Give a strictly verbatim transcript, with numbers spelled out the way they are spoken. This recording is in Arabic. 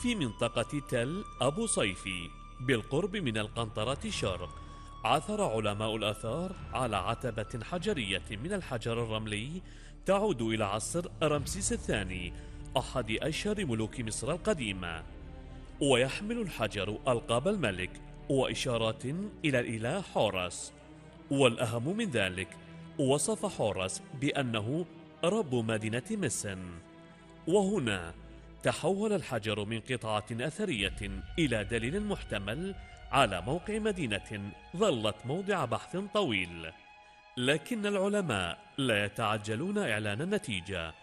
في منطقة تل أبو صيفي بالقرب من القنطرة الشرق، عثر علماء الآثار على عتبة حجرية من الحجر الرملي تعود إلى عصر رمسيس الثاني أحد أشهر ملوك مصر القديمة، ويحمل الحجر ألقاب الملك وإشارات إلى الإله حورس. والأهم من ذلك، وصف حورس بأنه رب مدينة مصر. وهنا تحول الحجر من قطعة أثرية إلى دليل محتمل على موقع مدينة ظلت موضع بحث طويل. لكن العلماء لا يتعجلون إعلان النتيجة،